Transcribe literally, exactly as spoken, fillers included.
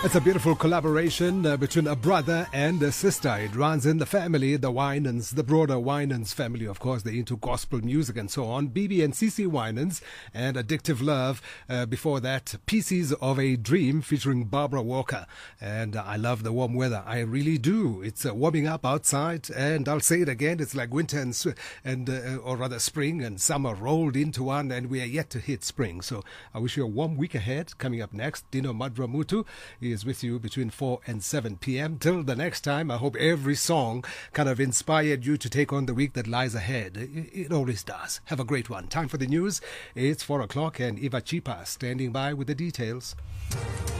It's a beautiful collaboration uh, between a brother and a sister. It runs in the family, the Winans, the broader Winans family, of course. They're into gospel music and so on. B B and C C Winans and Addictive Love. Uh, before that, Pieces of a Dream featuring Barbara Walker. And uh, I love the warm weather. I really do. It's uh, warming up outside. And I'll say it again. It's like winter and, and uh, or rather spring and summer rolled into one. And we are yet to hit spring. So I wish you a warm week ahead. Coming up next, Dino Madramutu is with you between four and seven p.m. Till the next time, I hope every song kind of inspired you to take on the week that lies ahead. It, it always does. Have a great one. Time for the news. It's four o'clock and Eva Chipa standing by with the details.